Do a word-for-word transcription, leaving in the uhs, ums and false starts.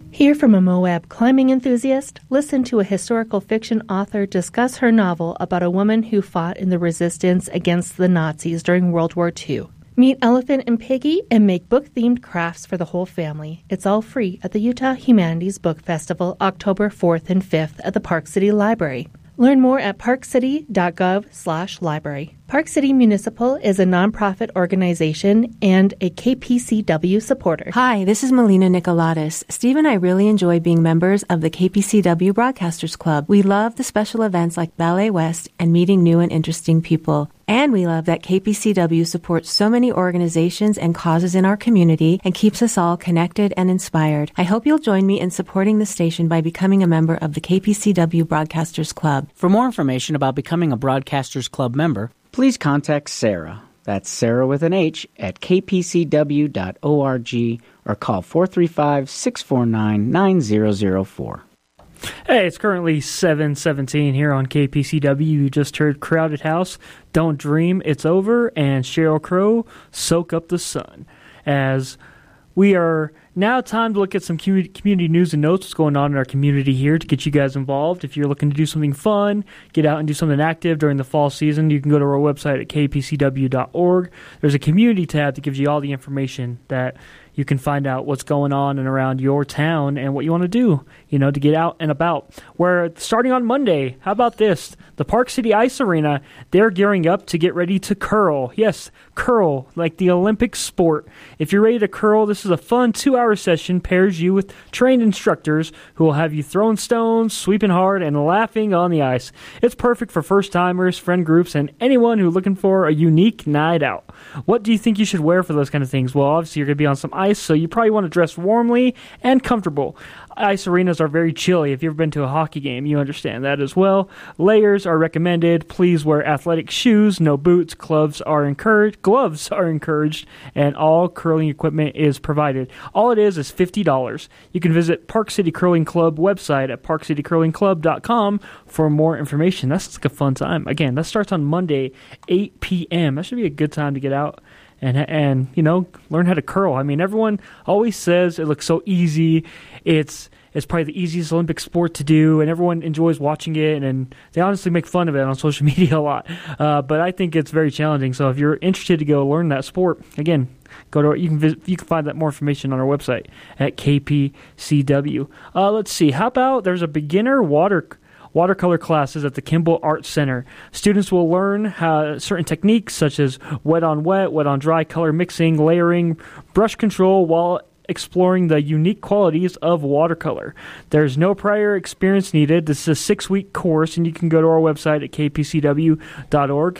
Hear from a Moab climbing enthusiast? Listen to a historical fiction author discuss her novel about a woman who fought in the resistance against the Nazis during World War Two. Meet Elephant and Piggy and make book-themed crafts for the whole family. It's all free at the Utah Humanities Book Festival, October fourth and fifth at the Park City Library. Learn more at parkcity.gov slash library. Park City Municipal is a nonprofit organization and a K P C W supporter. Hi, this is Melina Nicolatis. Steve and I really enjoy being members of the K P C W Broadcasters Club. We love the special events like Ballet West and meeting new and interesting people. And we love that K P C W supports so many organizations and causes in our community and keeps us all connected and inspired. I hope you'll join me in supporting the station by becoming a member of the K P C W Broadcasters Club. For more information about becoming a Broadcasters Club member, please contact Sarah. That's Sarah with an H at k p c w dot org or call four three five, six four nine, nine zero zero four. Hey, it's currently seven seventeen here on K P C W. You just heard Crowded House, Don't Dream, It's Over, and Sheryl Crow, Soak Up the Sun. As we are now time to look at some community news and notes, what's going on in our community here to get you guys involved. If you're looking to do something fun, get out and do something active during the fall season, you can go to our website at k p c w dot org. There's a community tab that gives you all the information that you can find out what's going on and around your town and what you want to do, you know, to get out and about. Where starting on Monday, how about this? The Park City Ice Arena, they're gearing up to get ready to curl. Yes, curl, like the Olympic sport. If you're ready to curl, this is a fun two-hour session, pairs you with trained instructors who will have you throwing stones, sweeping hard, and laughing on the ice. It's perfect for first-timers, friend groups, and anyone who's looking for a unique night out. What do you think you should wear for those kind of things? Well, obviously you're going to be on some ice, so you probably want to dress warmly and comfortable. Ice arenas are very chilly. If you've ever been to a hockey game, you understand that as well. Layers are recommended. Please wear athletic shoes, no boots. Gloves are encouraged. Gloves are encouraged, and all curling equipment is provided. All it is is fifty dollars. You can visit Park City Curling Club website at park city curling club dot com for more information. That's like a fun time. Again, that starts on Monday, eight p.m. That should be a good time to get out and, and you know, learn how to curl. I mean, everyone always says it looks so easy. It's it's probably the easiest Olympic sport to do, and everyone enjoys watching it, and they honestly make fun of it on social media a lot. Uh, but I think it's very challenging. So if you're interested to go learn that sport, again, go to you can visit, you can find that more information on our website at K P C W. Uh, let's see. How about there's a beginner water watercolor classes at the Kimball Art Center. Students will learn how certain techniques such as wet on wet, wet on dry, color mixing, layering, brush control, while exploring the unique qualities of watercolor. There's no prior experience needed. This is a six-week course, and you can go to our website at k p c w dot org